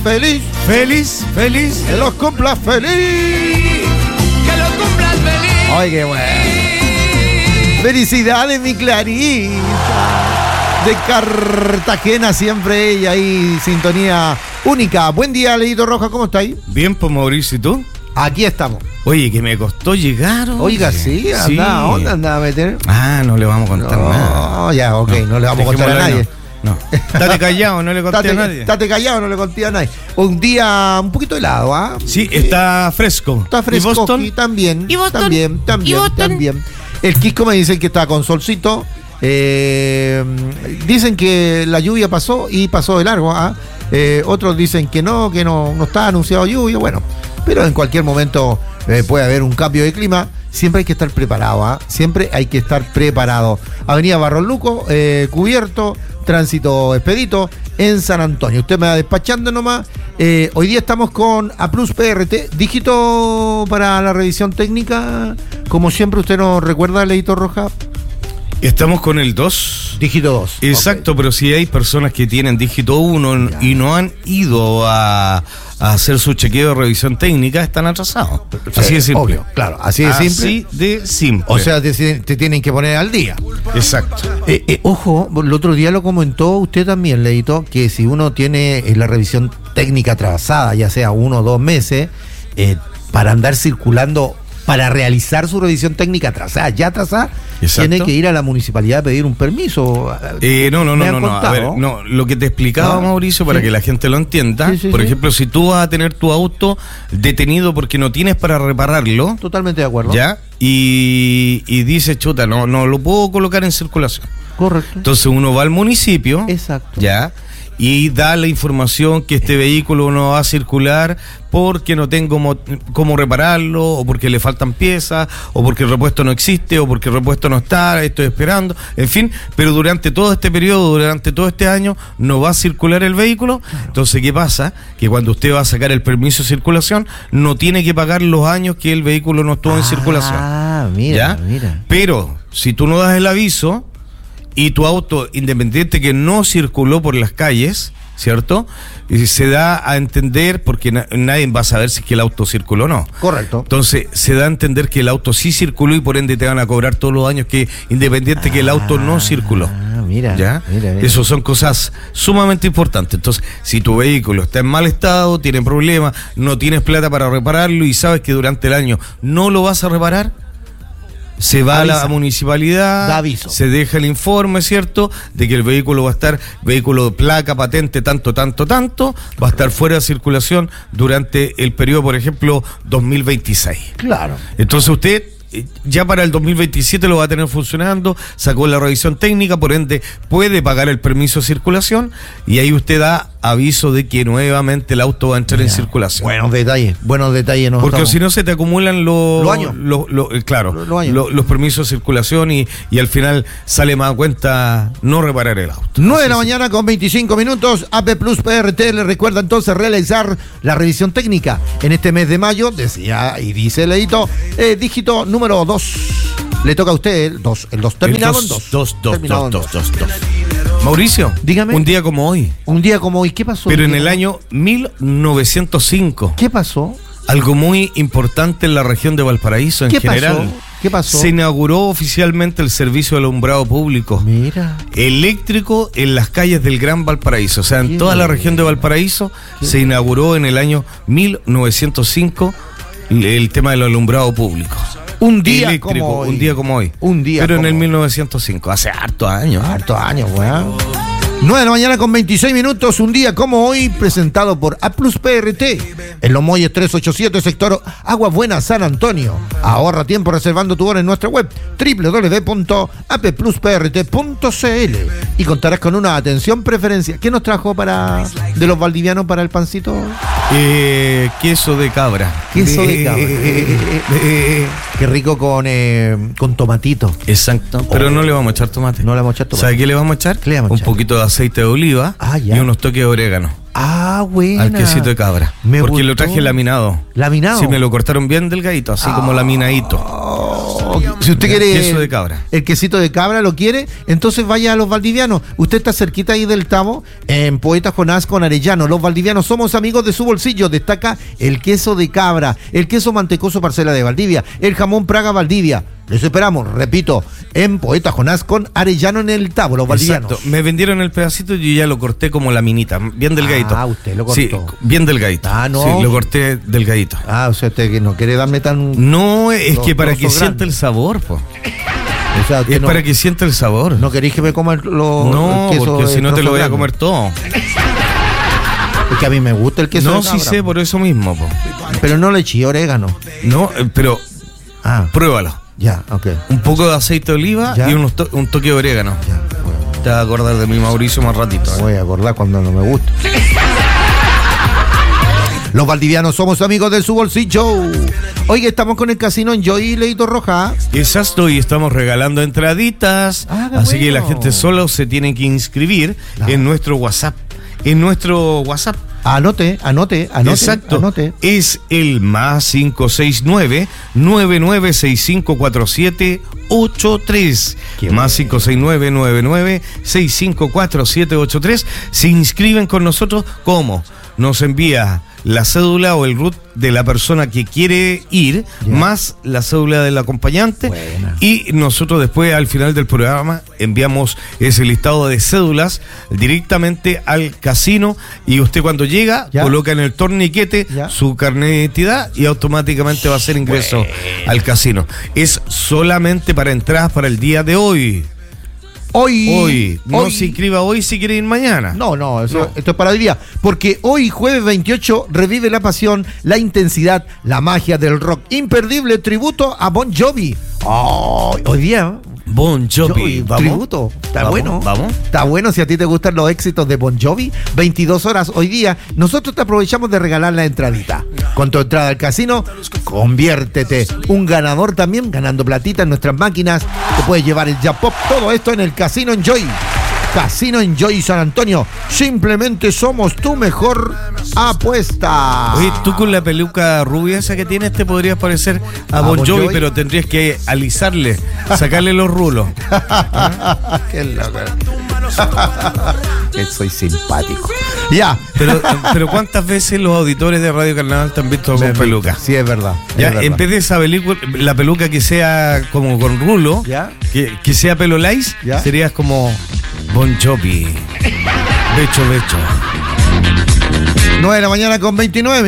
feliz. Feliz, feliz. Que los cumplas feliz. Que lo cumplas feliz. Ay, qué bueno. Felicidades, mi Clarita. De Cartagena, siempre ella ahí, sintonía única. Buen día, Leito Roja, ¿cómo estáis? Bien, pues Mauricio, ¿y tú? Aquí estamos. Oye, que me costó llegar. Oiga, sí, anda a meter. No le vamos a contar nada. No, ya, ok, no le vamos a contar a nadie. No. Estate callado, no le conté a nadie. Estate callado, no le conté a nadie. Un día un poquito helado, ¿ah? Sí, está fresco. Está fresco. ¿Y Boston? Y también. ¿Y Boston? También. El Quisco me dicen que está con solcito. Dicen que la lluvia pasó y pasó de largo, ¿ah? Otros dicen que no está anunciado lluvia. Bueno, pero en cualquier momento puede haber un cambio de clima. Siempre hay que estar preparado, ¿ah? Siempre hay que estar preparado. Avenida Barros Luco, cubierto, tránsito expedito en San Antonio. Usted me va despachando nomás. Hoy día estamos con A Plus PRT, dígito para la revisión técnica. Como siempre, usted nos recuerda, Leito Roja. Estamos con el 2. Dígito 2. Exacto, okay. Pero si hay personas que tienen dígito 1 y no han ido a hacer su chequeo de revisión técnica, están atrasados. Así de simple. Obvio, claro, así de simple. Así de simple. O sea, te tienen que poner al día. Exacto. Ojo, el otro día lo comentó usted también, Leito, que si uno tiene la revisión técnica atrasada, ya sea 1 o 2 meses, para andar circulando, para realizar su revisión técnica atrasada, Exacto. Tiene que ir a la municipalidad a pedir un permiso. No. A ver, lo que te explicaba, Mauricio, para que la gente lo entienda, por ejemplo, si tú vas a tener tu auto detenido porque no tienes para repararlo. Totalmente de acuerdo. ¿Ya? Y dices, chuta, no lo puedo colocar en circulación. Correcto. Entonces uno va al municipio. Exacto. ¿Ya? Y da la información que este vehículo no va a circular porque no tengo cómo repararlo, o porque le faltan piezas, o porque el repuesto no existe, o porque el repuesto no está, estoy esperando, en fin, pero durante todo este periodo, durante todo este año, no va a circular el vehículo. Claro. Entonces, ¿qué pasa? Que cuando usted va a sacar el permiso de circulación, no tiene que pagar los años que el vehículo no estuvo en circulación. Mira. Pero, si tú no das el aviso, y tu auto, independiente que no circuló por las calles, ¿cierto? Y se da a entender, porque nadie va a saber si es que el auto circuló o no. Correcto. Entonces, se da a entender que el auto sí circuló y por ende te van a cobrar todos los años que, independiente que el auto no circuló. Mira. Eso son cosas sumamente importantes. Entonces, si tu vehículo está en mal estado, tiene problemas, no tienes plata para repararlo y sabes que durante el año no lo vas a reparar, se va a la municipalidad, da aviso. Se deja el informe, ¿cierto?, de que el vehículo va a estar, vehículo de placa, patente, tanto, va a estar fuera de circulación durante el periodo, por ejemplo, 2026. Claro. Entonces usted ya para el 2027 lo va a tener funcionando, sacó la revisión técnica, por ende puede pagar el permiso de circulación y ahí usted da aviso de que nuevamente el auto va a entrar en circulación. Buenos detalles. Porque si no se te acumulan los años. Los permisos de circulación y al final sale más a cuenta no reparar el auto. 9 de la mañana con 25 minutos. AP Plus PRT le recuerda entonces realizar la revisión técnica en este mes de mayo. Decía y dice Leito, dígito número 2. Le toca a usted el 2 terminado en 2. 2. Mauricio, dígame. Un día como hoy, ¿qué pasó? Pero en el año 1905. ¿Qué pasó? Algo muy importante en la región de Valparaíso en general. ¿Qué pasó? Se inauguró oficialmente el servicio de alumbrado público. Mira. Eléctrico en las calles del Gran Valparaíso. O sea, en toda la región de Valparaíso se inauguró en el año 1905 el tema del alumbrado público. Un día eléctrico, como hoy. Un día como hoy. Pero en el 1905, hace hartos años. Weón. 9 de la mañana con 26 minutos, un día como hoy, presentado por A Plus PRT, en Los Molles 387, sector Aguas Buenas, San Antonio. Ahorra tiempo reservando tu hora en nuestra web, www.applusprt.cl, y contarás con una atención preferencial. ¿Qué nos trajo de los valdivianos para el pancito? Queso de cabra. Qué rico con tomatito. Exacto. Pero no le vamos a echar tomate. No le vamos a echar tomate. ¿Sabe qué le vamos a echar? Un poquito de aceite de oliva y unos toques de orégano. buena. al quesito de cabra. Me porque lo gustó. traje laminado. ¿Laminado? Sí, me lo cortaron bien delgadito, así como laminadito. Si usted quiere Queso de cabra. el quesito de cabra lo quiere, entonces vaya a Los Valdivianos. Usted está cerquita ahí del Tabo, en Poeta Jonás con Arellano. Los Valdivianos somos amigos de su bolsillo. Destaca el queso de cabra, el queso mantecoso Parcela de Valdivia, el jamón Praga Valdivia. Les esperamos, repito, en Poeta Jonás con Arellano en el Tabo, Los Valdivianos. Exacto. Me vendieron el pedacito y yo ya lo corté como laminita, bien delgadito. Ah, usted lo cortó. Sí, bien delgadito. Ah, no. Sí, lo corté delgadito. O sea, usted que no quiere darme tan... No, es que para que trozo sienta grande. el sabor, po. O sea, usted Es no, para que sienta el sabor. no queréis que me coma el No, queso porque si de no te trozo lo voy a grande. comer todo. Es que a mí me gusta el queso No, de sí cabra. sé, por eso mismo, po. Pero no le eché orégano. No, pero Ah, pruébalo. ya, ok. Un poco de aceite de oliva Ya. y un toque de orégano. Ya, bueno. Te vas a acordar de mi Mauricio más ratito. Me voy a acordar cuando no me gusta. Los Valdivianos somos amigos de su bolsillo. Oye, estamos con el casino en Joy Leito Roja. Exacto, y estamos regalando entraditas. Ah, qué Así que la bueno. gente solo se tiene que inscribir en nuestro WhatsApp. En nuestro WhatsApp. Anote. Exacto. Anote. Es el más 569-99654783. Qué Más 569-99654783. Se inscriben con nosotros. ¿Cómo? Nos envía la cédula o el RUT de la persona que quiere ir, Ya. más la cédula del acompañante. Buena. Y nosotros después, al final del programa, enviamos ese listado de cédulas directamente al casino. Y usted cuando llega, Ya. coloca en el torniquete Ya. su carnet de identidad y automáticamente va a hacer ingreso al casino. Es solamente para entradas para el día de hoy. Hoy. No se inscriba hoy si quiere ir mañana. No, esto es para hoy día. Porque hoy, jueves 28, revive la pasión, la intensidad, la magia del rock. Imperdible tributo a Bon Jovi. Hoy día. Bon Jovi, vamos. Tributo. Está Vamos, bueno. vamos. Está bueno si a ti te gustan los éxitos de Bon Jovi. 22 horas hoy día. Nosotros te aprovechamos de regalar la entradita. Con tu entrada al casino, conviértete. Un ganador también, ganando platita en nuestras máquinas. Te puedes llevar el Japop. Todo esto en el Casino Enjoy. Casino Enjoy San Antonio. Simplemente somos tu mejor apuesta. Oye, tú con la peluca rubia esa que tienes te podrías parecer a Bon Bon Jovi, Jovi. pero tendrías que alisarle, sacarle los rulos. Qué loco. Que soy simpático. Ya. Pero ¿cuántas veces los auditores de Radio Carnaval te han visto con peluca? Sí, es verdad. Ya, es verdad. en vez de esa película, la peluca que sea como con rulo, Ya. que sea pelo lice, Ya. serías como Bon Jovi. Becho. 9 de la mañana con 29.